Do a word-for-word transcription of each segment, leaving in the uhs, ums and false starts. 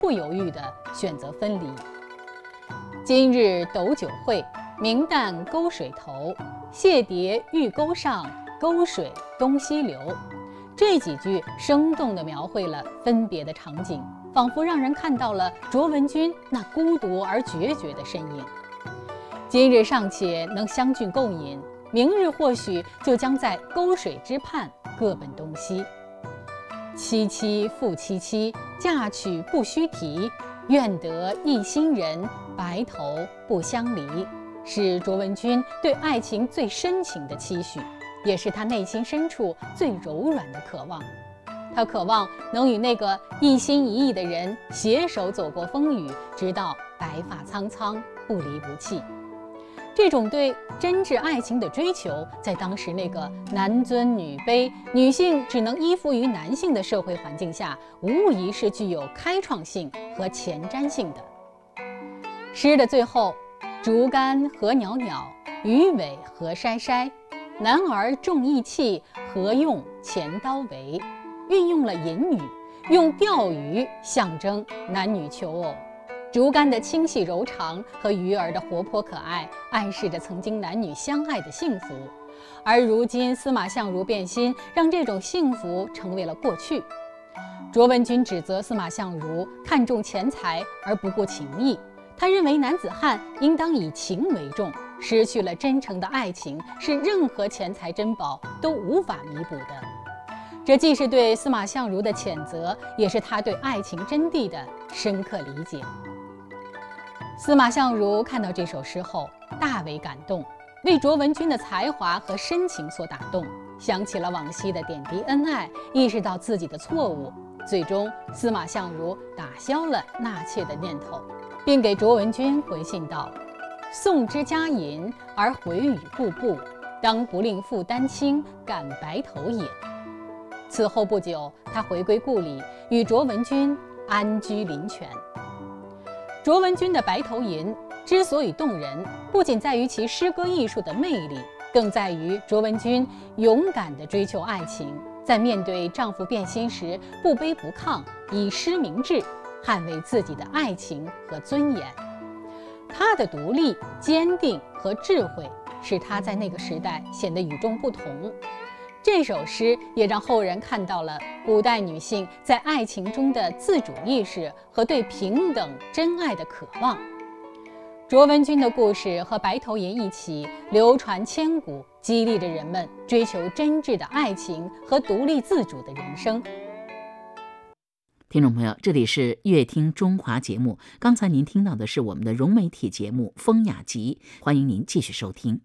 不犹豫地选择分离。今日斗酒会，明旦沟水头，蟹蝶玉钩上，沟水东西流。这几句生动地描绘了分别的场景，仿佛让人看到了卓文君那孤独而决绝的身影。今日尚且能相聚共饮，明日或许就将在沟水之畔各奔东西。凄凄复凄凄，嫁娶不须提，愿得一心人，白头不相离，是卓文君对爱情最深情的期许，也是她内心深处最柔软的渴望。她渴望能与那个一心一意的人携手走过风雨，直到白发苍苍，不离不弃。这种对真挚爱情的追求，在当时那个男尊女卑、女性只能依附于男性的社会环境下，无疑是具有开创性和前瞻性的。诗的最后，竹竿何袅袅，鱼尾何筛筛，男儿重义气，何用钱刀为，运用了隐语，用钓鱼象征男女求偶。竹竿的清细柔长和鱼儿的活泼可爱，暗示着曾经男女相爱的幸福。而如今司马相如变心，让这种幸福成为了过去。卓文君指责司马相如看重钱财而不顾情义，他认为男子汉应当以情为重，失去了真诚的爱情是任何钱财珍宝都无法弥补的。这既是对司马相如的谴责，也是他对爱情真谛的深刻理解。司马相如看到这首诗后大为感动，为卓文君的才华和深情所打动，想起了往昔的点滴恩爱，意识到自己的错误，最终司马相如打消了纳妾的念头，并给卓文君回信道：送之嘉银而回语步步，当不令负担轻，感白头也。此后不久，他回归故里，与卓文君安居林泉。卓文君的《白头吟》之所以动人，不仅在于其诗歌艺术的魅力，更在于卓文君勇敢地追求爱情，在面对丈夫变心时不卑不亢，以诗明志，捍卫自己的爱情和尊严。她的独立、坚定和智慧，使她在那个时代显得与众不同。这首诗也让后人看到了古代女性在爱情中的自主意识和对平等真爱的渴望。卓文君的故事和《白头吟》一起流传千古，激励着人们追求真挚的爱情和独立自主的人生。 听众朋友，这里是乐听中华节目，刚才您听到的是我们的融媒体节目《风雅集》，欢迎您继续收听。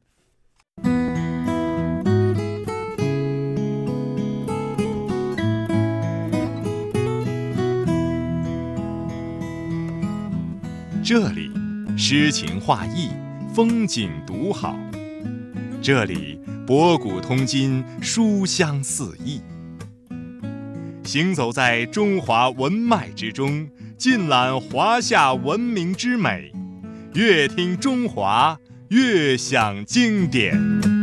这里诗情画意，风景独好。这里博古通今，书香四溢。行走在中华文脉之中，尽览华夏文明之美。乐听中华，悦享经典。